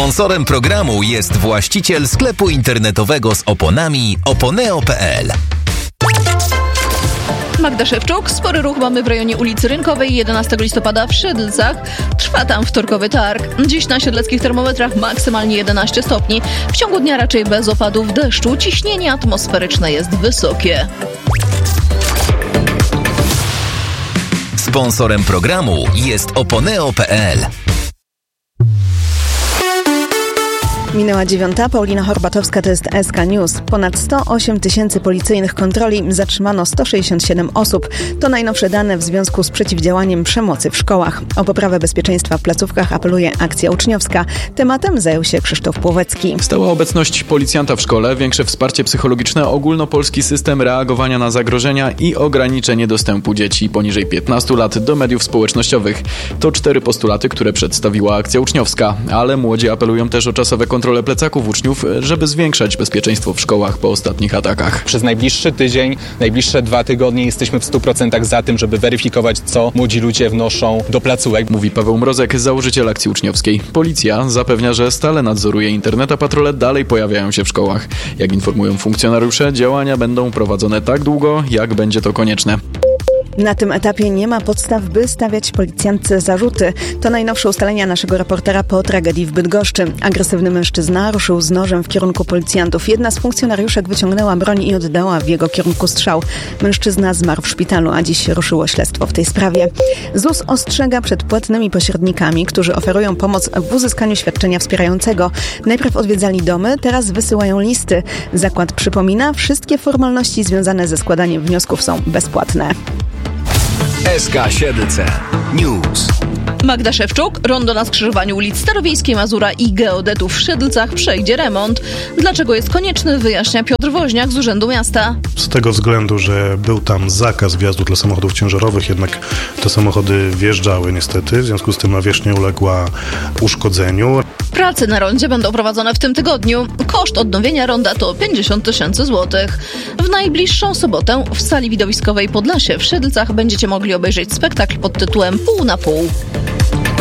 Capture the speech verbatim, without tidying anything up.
Sponsorem programu jest właściciel sklepu internetowego z oponami oponeo kropka pe el. Magda Szewczuk. Spory ruch mamy w rejonie ulicy Rynkowej jedenastego listopada w Siedlcach. Trwa tam wtorkowy targ. Dziś na siedleckich termometrach maksymalnie jedenaście stopni. W ciągu dnia raczej bez opadów deszczu. Ciśnienie atmosferyczne jest wysokie. Sponsorem programu jest oponeo kropka pe el. Minęła dziewiąta, Paulina Horbatowska, to jest S K News. Ponad sto osiem tysięcy policyjnych kontroli, zatrzymano sto sześćdziesiąt siedem osób. To najnowsze dane w związku z przeciwdziałaniem przemocy w szkołach. O poprawę bezpieczeństwa w placówkach apeluje Akcja Uczniowska. Tematem zajął się Krzysztof Płowecki. Stała obecność policjanta w szkole, większe wsparcie psychologiczne, ogólnopolski system reagowania na zagrożenia i ograniczenie dostępu dzieci poniżej piętnastu lat do mediów społecznościowych. To cztery postulaty, które przedstawiła Akcja Uczniowska, ale młodzi apelują też o czasowe kontrole plecaków uczniów, żeby zwiększać bezpieczeństwo w szkołach po ostatnich atakach. Przez najbliższy tydzień, najbliższe dwa tygodnie jesteśmy w stu procentach za tym, żeby weryfikować, co młodzi ludzie wnoszą do placówek. Mówi Paweł Mrozek, założyciel Akcji Uczniowskiej. Policja zapewnia, że stale nadzoruje internet, a patrole dalej pojawiają się w szkołach. Jak informują funkcjonariusze, działania będą prowadzone tak długo, jak będzie to konieczne. Na tym etapie nie ma podstaw, by stawiać policjantce zarzuty. To najnowsze ustalenia naszego reportera po tragedii w Bydgoszczy. Agresywny mężczyzna ruszył z nożem w kierunku policjantów. Jedna z funkcjonariuszek wyciągnęła broń i oddała w jego kierunku strzał. Mężczyzna zmarł w szpitalu, a dziś ruszyło śledztwo w tej sprawie. Z u s ostrzega przed płatnymi pośrednikami, którzy oferują pomoc w uzyskaniu świadczenia wspierającego. Najpierw odwiedzali domy, teraz wysyłają listy. Zakład przypomina, wszystkie formalności związane ze składaniem wniosków są bezpłatne. S K Siedlce News. Magda Szewczuk. Rondo na skrzyżowaniu ulic Starowiejskiej, Mazura i Geodetów w Siedlcach przejdzie remont. Dlaczego jest konieczny, wyjaśnia Piotr Woźniak z Urzędu Miasta. Z tego względu, że był tam zakaz wjazdu dla samochodów ciężarowych, jednak te samochody wjeżdżały niestety, w związku z tym nawierzchnia uległa uszkodzeniu. Prace na rondzie będą prowadzone w tym tygodniu. Koszt odnowienia ronda to pięćdziesiąt tysięcy złotych. W najbliższą sobotę w sali widowiskowej Podlasie w Siedlcach będziecie mogli obejrzeć spektakl pod tytułem Pół na pół.